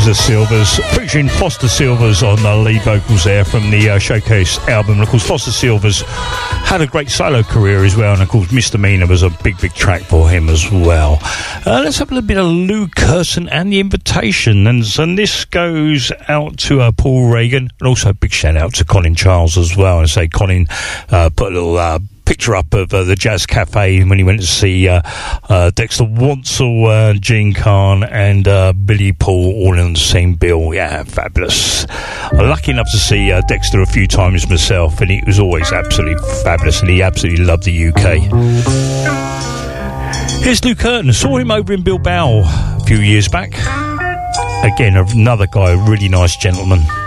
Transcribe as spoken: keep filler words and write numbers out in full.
is the Silvers, featuring Foster Silvers on the lead vocals there from the uh, Showcase album. And of course, Foster Silvers had a great solo career as well, and of course, Misdemeanor was a big, big track for him as well. Uh, let's have a little bit of Lou Curson and The Invitation, and, and this goes out to uh, Paul Reagan, and also a big shout out to Colin Charles as well. And say Colin uh, put a little uh, picture up of uh, the Jazz Cafe when he went to see uh, uh, Dexter Wansel, uh, Gene Kahn and uh, Billy Paul all on the same bill. Yeah, fabulous. I'm lucky enough to see uh, Dexter a few times myself, and he was always absolutely fabulous, and he absolutely loved the U K. Here's Lou Curtin. I saw him over in Bilbao a few years back. Again, another guy, a really nice gentleman.